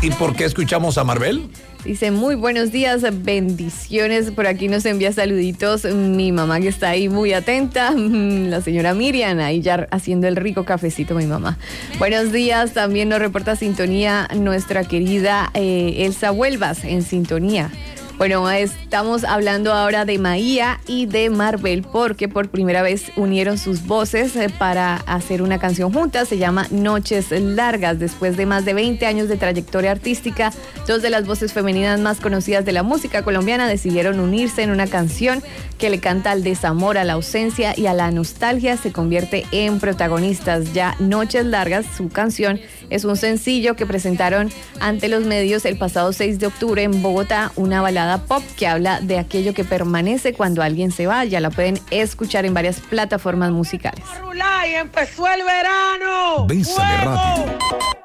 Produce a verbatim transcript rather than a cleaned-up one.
¿Y por qué escuchamos a Marvel? Dice, muy buenos días, bendiciones. Por aquí nos envía saluditos mi mamá que está ahí muy atenta, la señora Miriam, ahí ya haciendo el rico cafecito mi mamá. Buenos días, también nos reporta sintonía nuestra querida eh, Elsa Huelvas en sintonía. Bueno, estamos hablando ahora de Maía y de Marvel porque por primera vez unieron sus voces para hacer una canción juntas. Se llama Noches Largas. Después de más de veinte años de trayectoria artística, dos de las voces femeninas más conocidas de la música colombiana decidieron unirse en una canción que le canta al desamor, a la ausencia y a la nostalgia. Se convierte en protagonistas. Ya Noches Largas, su canción, es un sencillo que presentaron ante los medios el pasado seis de octubre en Bogotá, una balada pop que habla de aquello que permanece cuando alguien se va. Ya la pueden escuchar en varias plataformas musicales. Y empezó el verano. Bésame rápido.